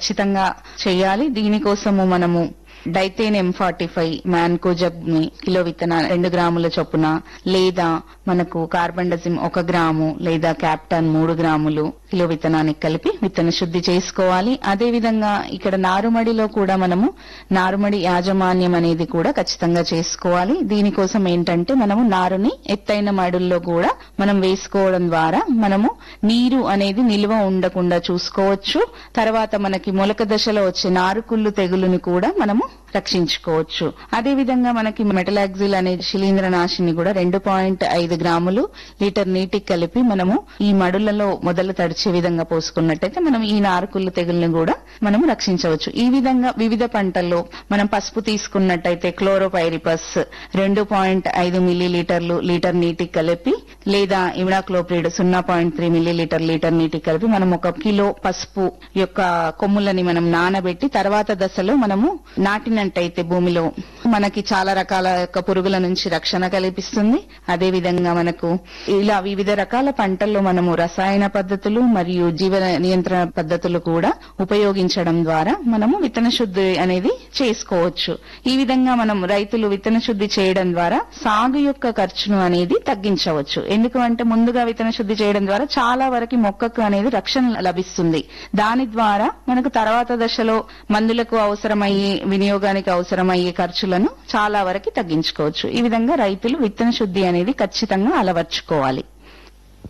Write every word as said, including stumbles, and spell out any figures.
ఖచ్చితంగా చేయాలి. దీనికోసము మనము డైతేన్ ఎం ఫార్టీ ఫైవ్ మ్యాన్కోజబ్ ని కిలో విత్తనాలు రెండు గ్రాముల చొప్పున, లేదా మనకు కార్బండజిమ్ ఒక గ్రాము, లేదా క్యాప్టాన్ మూడు గ్రాములు కిలో విత్తనానికి కలిపి విత్తన శుద్ధి చేసుకోవాలి. అదే విధంగా ఇక్కడ నారుమడిలో కూడా మనము నారుమడి యాజమాన్యం అనేది కూడా ఖచ్చితంగా చేసుకోవాలి. దీనికోసం ఏంటంటే మనము నారుని ఎత్తైన మడుల్లో కూడా మనం వేసుకోవడం ద్వారా మనము నీరు అనేది నిల్వ ఉండకుండా చూసుకోవచ్చు. తర్వాత మనకి మొలక దశలో వచ్చే నారుకుళ్ళు తెగులుని కూడా మనము రక్షించుకోవచ్చు. అదే విధంగా మనకి మెటలాక్సిల్ అనే శిలీంద్రనాశిని కూడా రెండు పాయింట్ ఐదు గ్రాములు లీటర్ నీటికి కలిపి మనము ఈ మడులలో మొదలు తడిచే విధంగా పోసుకున్నట్టయితే మనం ఈ నారుకుళ్ళు తెగుల్ని కూడా మనం రక్షించవచ్చు. ఈ విధంగా వివిధ పంటల్లో మనం పసుపు తీసుకున్నట్టయితే క్లోరోపైరిపస్ రెండు పాయింట్ ఐదు మిల్లీ లీటర్లు లీటర్ నీటికి కలిపి, లేదా ఇమిడాక్లోప్రిడ్ సున్నా point three milli litre litre నీటికి కలిపి మనం ఒక కిలో పసుపు యొక్క కొమ్ములని మనం నానబెట్టి తర్వాత దశలో మనము నాటినట్టయితే భూమిలో మనకి చాలా రకాల యొక్క పురుగుల నుంచి రక్షణ కల్పిస్తుంది. అదే విధంగా మనకు ఇలా వివిధ రకాల పంటల్లో మనము రసాయన పద్ధతులు మరియు జీవ నియంత్రణ పద్ధతులు కూడా ఉపయోగించడం ద్వారా మనము విత్తన శుద్ధి అనేది చేసుకోవచ్చు. ఈ విధంగా మనం రైతులు విత్తన శుద్ధి చేయడం ద్వారా సాగు యొక్క ఖర్చును అనేది తగ్గించవచ్చు. ఎందుకంటే ముందుగా విత్తన శుద్ధి చేయడం ద్వారా చాలా వరకు మొక్కకు అనేది రక్షణ లభిస్తుంది. దాని ద్వారా మనకు తర్వాత దశలో మందులకు అవసరమయ్యే వినియోగానికి అవసరమయ్యే ఖర్చులను చాలా వరకు తగ్గించుకోవచ్చు. ఈ విధంగా రైతులు విత్తన శుద్ధి అనేది ఖచ్చితంగా అలవర్చుకోవాలి.